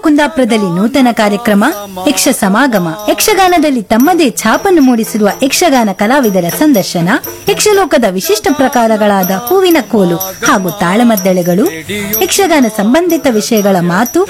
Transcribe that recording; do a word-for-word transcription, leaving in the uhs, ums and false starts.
ಕುಂದಾಪುರದಲ್ಲಿ ನೂತನ ಕಾರ್ಯಕ್ರಮ ಯಕ್ಷ ಸಮಾಗಮ ಯಕ್ಷಗಾನದಲ್ಲಿ ತಮ್ಮದೇ ಛಾಪನ್ನು ಮೂಡಿಸಿರುವ ಯಕ್ಷಗಾನ ಕಲಾವಿದರ ಸಂದರ್ಶನ ಯಕ್ಷಲೋಕದ ವಿಶಿಷ್ಟ ಪ್ರಕಾರಗಳಾದ ಹೂವಿನ ಕೋಲು ಹಾಗೂ ತಾಳಮದ್ದಳೆಗಳು ಯಕ್ಷಗಾನ ಸಂಬಂಧಿತ ವಿಷಯಗಳ ಮಾತು